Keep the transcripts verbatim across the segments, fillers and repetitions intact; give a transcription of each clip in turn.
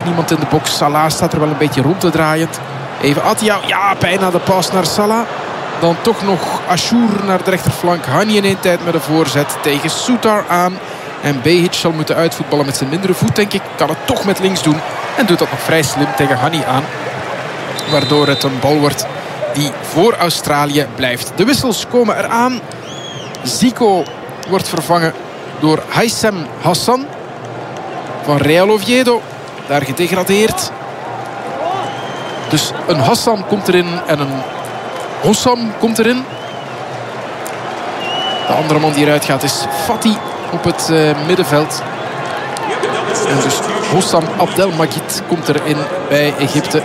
niemand in de box. Salah staat er wel een beetje rond te draaien. Even Atia. Ja, bijna de pas naar Salah. Dan toch nog Ashour naar de rechterflank. Hani in één tijd met een voorzet tegen Soutar aan. En Behic zal moeten uitvoetballen met zijn mindere voet, denk ik. Kan het toch met links doen. En doet dat nog vrij slim tegen Hani aan. Waardoor het een bal wordt die voor Australië blijft. De wissels komen eraan. Zico wordt vervangen door Haissem Hassan van Real Oviedo. Daar gedegradeerd. Dus een Hassan komt erin en een Hossam komt erin. De andere man die eruit gaat is Fati op het uh, middenveld. En dus Hossam Abdelmajid komt erin bij Egypte.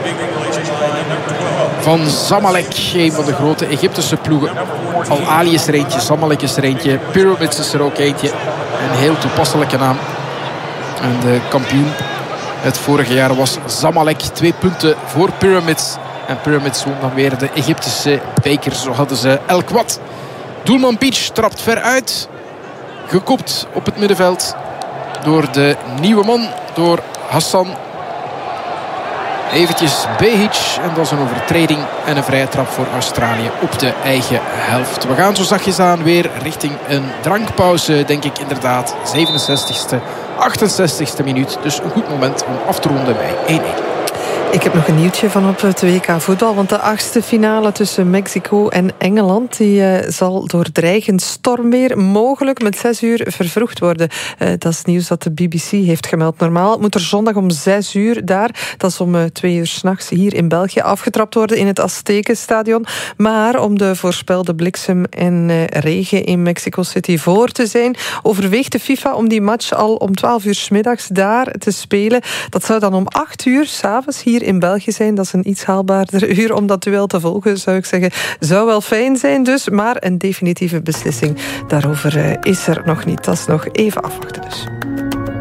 Van Zamalek, een van de grote Egyptische ploegen. Al-Ali is er eentje, Zamalek is er eentje, Pyramids is er ook eentje. Een heel toepasselijke naam. En de kampioen het vorige jaar was Zamalek. Twee punten voor Pyramids. En Pyramids won dan weer de Egyptische beker. Zo hadden ze El Quad. Doelman Beach trapt ver uit. Gekopt op het middenveld door de nieuwe man, door Hassan. Eventjes Behic en dat is een overtreding en een vrije trap voor Australië op de eigen helft. We gaan zo zachtjes aan weer richting een drankpauze, denk ik inderdaad. zevenenzestigste, achtenzestigste minuut. Dus een goed moment om af te ronden bij één-één. Ik heb nog een nieuwtje van op het W K voetbal. Want de achtste finale tussen Mexico en Engeland die, uh, zal door dreigend stormweer mogelijk met zes uur vervroegd worden. Uh, dat is nieuws dat de B B C heeft gemeld. Normaal moet er zondag om zes uur daar, dat is om uh, twee uur 's nachts hier in België, afgetrapt worden in het Aztekenstadion. Maar om de voorspelde bliksem en uh, regen in Mexico City voor te zijn, overweegt de FIFA om die match al om twaalf uur 's middags daar te spelen. Dat zou dan om acht uur 's avonds hier in België zijn. Dat is een iets haalbaarder uur om dat duel te volgen, zou ik zeggen. Zou wel fijn zijn dus, maar een definitieve beslissing daarover uh, is er nog niet. Dat is nog even afwachten dus.